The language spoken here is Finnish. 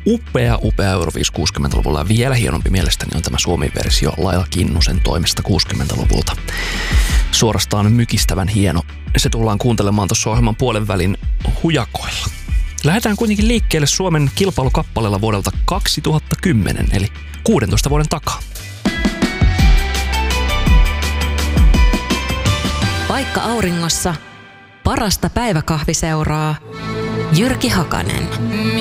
upea Euroviis 60-luvulla ja vielä hienompi mielestäni on tämä Suomi-versio Laila Kinnusen toimesta 60-luvulta. Suorastaan mykistävän hieno. Se tullaan kuuntelemaan tuossa ohjelman puolen välin hujakoilla. Lähdetään kuitenkin liikkeelle Suomen kilpailukappaleella vuodelta 2010, eli 16 vuoden takaa. Vaikka auringossa parasta päiväkahviseuraa Jyrki Hakanen.